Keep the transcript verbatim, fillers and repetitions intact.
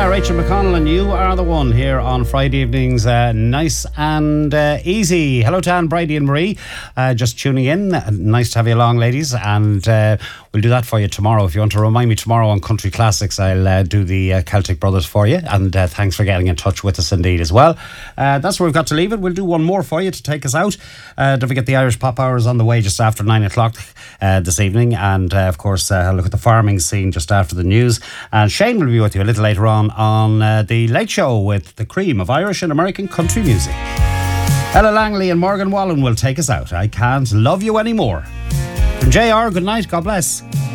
Yeah, Rachel McConnell and You Are The One here on Friday evenings, uh, nice and uh, easy. Hello to Anne, Bridie and Marie, uh, just tuning in. Uh, nice to have you along, ladies, and uh, we'll do that for you tomorrow. If you want to remind me tomorrow on Country Classics, I'll uh, do the uh, Celtic Brothers for you, and uh, thanks for getting in touch with us indeed as well. Uh, that's where we've got to leave it. We'll do one more for you to take us out. Uh, don't forget the Irish Pop Hour is on the way just after nine o'clock uh, this evening, and uh, of course uh, I'll look at the farming scene just after the news, and Shane will be with you a little later on on uh, the Late Show with the cream of Irish and American country music. Ella Langley and Morgan Wallen will take us out. I Can't Love You Anymore. From J R, good night, God bless.